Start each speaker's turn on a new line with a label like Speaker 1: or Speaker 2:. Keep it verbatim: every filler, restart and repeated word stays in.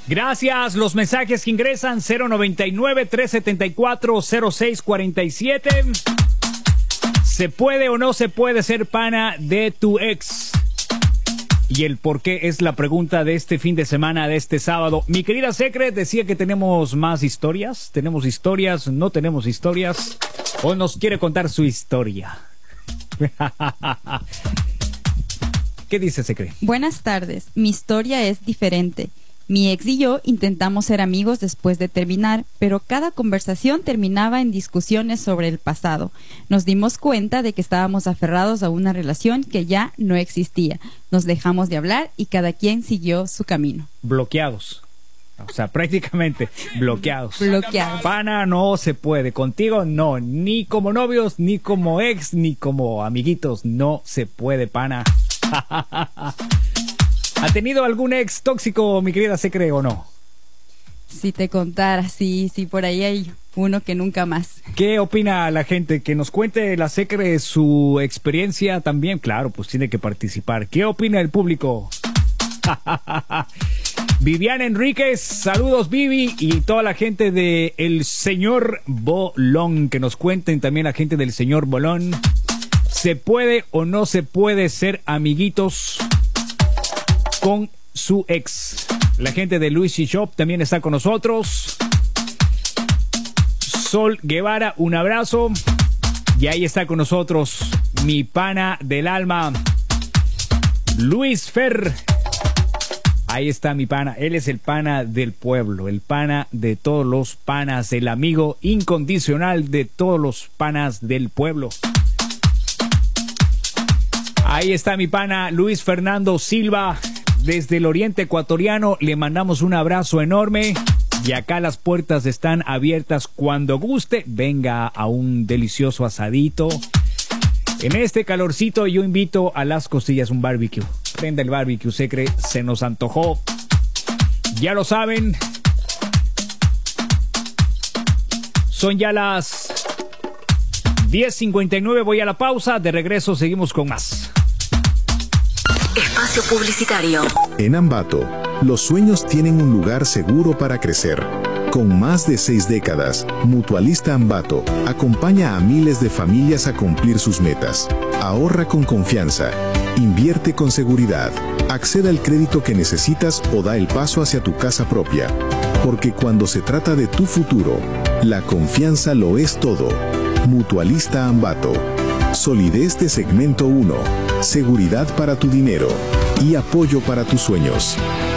Speaker 1: Gracias. Los mensajes que ingresan cero noventa y nueve, trescientos setenta y cuatro, cero seis cuarenta y siete. ¿Se puede o no se puede ser pana de tu ex? Y el por qué es la pregunta de este fin de semana, de este sábado. Mi querida Secret decía que tenemos más historias. ¿Tenemos historias? ¿No tenemos historias? ¿O nos quiere contar su historia? ¿Qué dice Secret?
Speaker 2: Buenas tardes. Mi historia es diferente. Mi ex y yo intentamos ser amigos después de terminar, pero cada conversación terminaba en discusiones sobre el pasado. Nos dimos cuenta de que estábamos aferrados a una relación que ya no existía. Nos dejamos de hablar y cada quien siguió su camino.
Speaker 1: Bloqueados. O sea, prácticamente bloqueados.
Speaker 2: Bloqueados.
Speaker 1: Pana no se puede. Contigo no. Ni como novios, ni como ex, ni como amiguitos. No se puede, pana. ¿Ha tenido algún ex tóxico, mi querida Secre, o no?
Speaker 2: Si te contara, sí, sí, por ahí hay uno que nunca más.
Speaker 1: ¿Qué opina la gente? Que nos cuente la Secre su experiencia también. Claro, pues tiene que participar. ¿Qué opina el público? Viviana Enríquez, saludos Vivi, y toda la gente de El Señor Bolón, que nos cuenten también la gente del Señor Bolón. ¿Se puede o no se puede ser amiguitos con su ex? La gente de Luis y Shop también está con nosotros. Sol Guevara, un abrazo. Y ahí está con nosotros mi pana del alma, Luis Fer. Ahí está mi pana. Él es el pana del pueblo, el pana de todos los panas, el amigo incondicional de todos los panas del pueblo. Ahí está mi pana Luis Fernando Silva. Desde el oriente ecuatoriano le mandamos un abrazo enorme. Y acá las puertas están abiertas cuando guste. Venga a un delicioso asadito. En este calorcito yo invito a las costillas, un barbecue. Prenda el barbecue, Secre, se nos antojó. Ya lo saben. Son ya las diez cincuenta y nueve, voy a la pausa. De regreso seguimos con más.
Speaker 3: Espacio publicitario.
Speaker 4: En Ambato, los sueños tienen un lugar seguro para crecer. Con más de seis décadas, Mutualista Ambato acompaña a miles de familias a cumplir sus metas. Ahorra con confianza, invierte con seguridad, acceda al crédito que necesitas o da el paso hacia tu casa propia. Porque cuando se trata de tu futuro, la confianza lo es todo. Mutualista Ambato. Solidez de segmento uno, seguridad para tu dinero y apoyo para tus sueños.